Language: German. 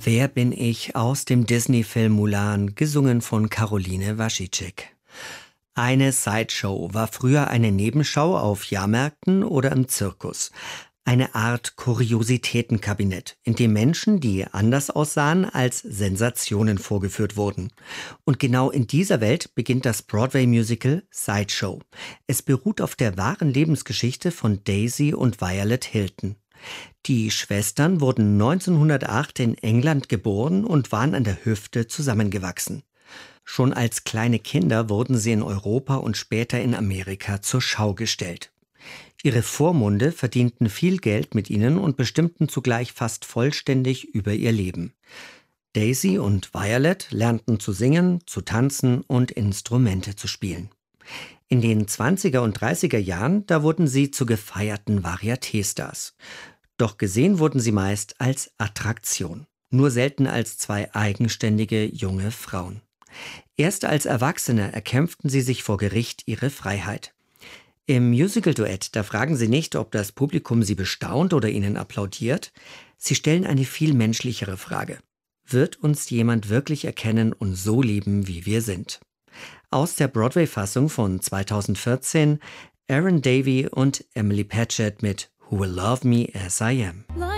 Wer bin ich aus dem Disney-Film Mulan, gesungen von Caroline Waschitschek. Eine Sideshow war früher eine Nebenschau auf Jahrmärkten oder im Zirkus. Eine Art Kuriositätenkabinett, in dem Menschen, die anders aussahen, als Sensationen vorgeführt wurden. Und genau in dieser Welt beginnt das Broadway-Musical Sideshow. Es beruht auf der wahren Lebensgeschichte von Daisy und Violet Hilton. Die Schwestern wurden 1908 in England geboren und waren an der Hüfte zusammengewachsen. Schon als kleine Kinder wurden sie in Europa und später in Amerika zur Schau gestellt. Ihre Vormunde verdienten viel Geld mit ihnen und bestimmten zugleich fast vollständig über ihr Leben. Daisy und Violet lernten zu singen, zu tanzen und Instrumente zu spielen. In den 20er und 30er Jahren, da wurden sie zu gefeierten Varieté-Stars. Doch gesehen wurden sie meist als Attraktion, nur selten als zwei eigenständige junge Frauen. Erst als Erwachsene erkämpften sie sich vor Gericht ihre Freiheit. Im Musical-Duett, da fragen sie nicht, ob das Publikum sie bestaunt oder ihnen applaudiert. Sie stellen eine viel menschlichere Frage. Wird uns jemand wirklich erkennen und so lieben, wie wir sind? Aus der Broadway-Fassung von 2014 Aaron Davey und Emily Patchett mit Who Will Love Me As I Am.